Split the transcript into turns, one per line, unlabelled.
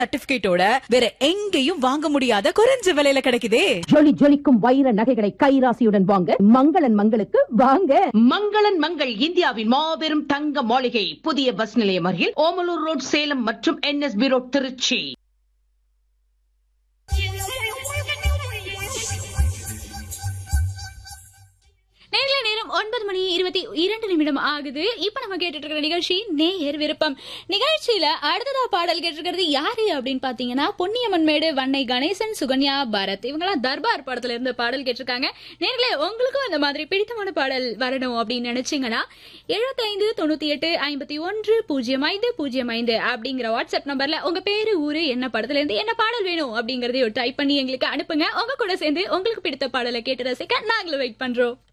சர்டிபிகேட்டோட வேற எங்கேயும் வாங்க முடியாத குறைஞ்ச விலையில கிடைக்குதே.
ஜொலி ஜொலிக்கும் வைர நகைகளை கைராசியுடன் வாங்க மங்களன் மங்களுக்கு வாங்க.
மங்களன் மங்கள் இந்தியாவின் மாபெரும் தங்க மாளிகை, புதிய பஸ் நிலையம் அருகில் ஓமலூர் ரோட், சேலம் மற்றும் NSB ரோட், திருச்சி.
நேரம் 9:22 ஆகுது. இப்ப நம்ம கேட்டுட்டு இருக்கிற நிகழ்ச்சி நேயர் விருப்பம். நிகழ்ச்சியில அடுத்ததா பாடல் கேட்டிருக்கிறது யாரு அப்படின்னு பாத்தீங்கன்னா பொன்னியம்மன் மேடு, வன்னை கணேசன், சுகன்யா, பரத் இவங்கெல்லாம் தர்பார் படத்துல இருந்து பாடல் கேட்டிருக்காங்க. நேர்களே, உங்களுக்கும் இந்த மாதிரி பிடித்தமான பாடல் வரணும் அப்படின்னு நினைச்சீங்கன்னா 7598510505 அப்படிங்கிற வாட்ஸ்அப் நம்பர்ல உங்க பேரு, ஊரு, என்ன படத்துல இருந்து என்ன பாடல் வேணும் அப்படிங்கறதையும் டைப் பண்ணி எங்களுக்கு அனுப்புங்க. உங்க கூட சேர்ந்து உங்களுக்கு பிடித்த பாடலை கேட்டு ரசிக்க நாங்களும் வெயிட் பண்றோம்.